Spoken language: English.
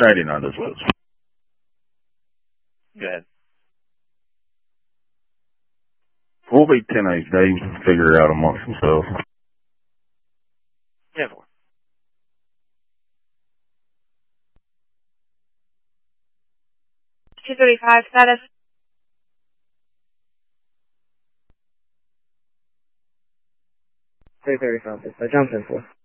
99 this was. Go ahead. We'll be 10-8. They figure it out amongst themselves. Yeah, 235 status. 335. I jumped in for.